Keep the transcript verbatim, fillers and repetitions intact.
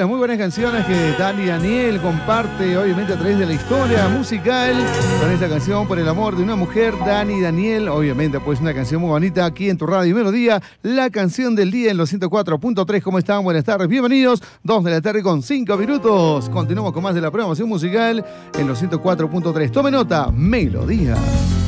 buenas, muy buenas canciones que Dani Daniel comparte, obviamente a través de la historia musical, con esta canción Por el amor de una mujer. Dani Daniel, obviamente pues una canción muy bonita aquí en tu radio Melodía, la canción del día en los ciento cuatro punto tres. ¿Cómo están? Buenas tardes, bienvenidos, dos de la tarde con cinco minutos. Continuamos con más de la programación musical en los ciento cuatro punto tres. Tome nota, Melodía.